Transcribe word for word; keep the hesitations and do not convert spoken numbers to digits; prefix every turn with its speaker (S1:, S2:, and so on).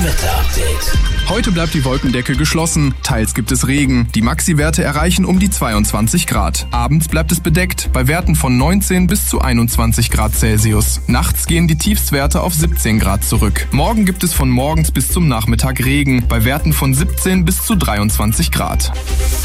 S1: Wetterupdate.
S2: Heute bleibt die Wolkendecke geschlossen, teils gibt es Regen. Die Maxi-Werte erreichen um die zweiundzwanzig Grad. Abends bleibt es bedeckt, bei Werten von neunzehn bis zu einundzwanzig Grad Celsius. Nachts gehen die Tiefstwerte auf siebzehn Grad zurück. Morgen gibt es von morgens bis zum Nachmittag Regen, bei Werten von siebzehn bis zu dreiundzwanzig Grad.